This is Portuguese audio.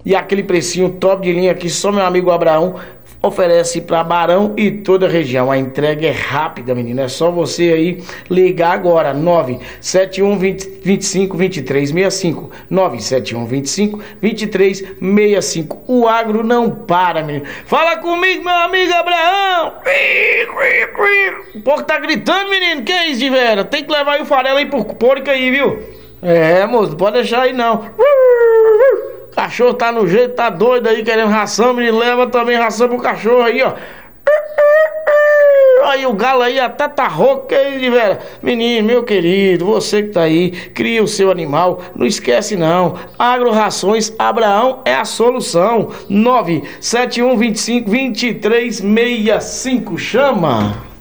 E aquele precinho top de linha que só meu amigo Abraão oferece para Barão e toda a região. A entrega é rápida, menino. É só você aí ligar agora. 971 25 23 65. 971 25 23 65. O agro não para, menino. Fala comigo, meu amigo Abraão. O porco tá gritando, menino. Que é isso, de vera? Tem que levar aí o farelo aí por porco aí, viu? É, moço, não pode deixar aí não. Cachorro tá no jeito, tá doido aí, querendo ração, menino. Leva também ração pro cachorro aí, ó. Aí o galo aí até tá rouco, que aí, de vera. Menino, meu querido, você que tá aí, cria o seu animal, não esquece não. Agro Rações Abraão é a solução. 971 25 23 65. Chama!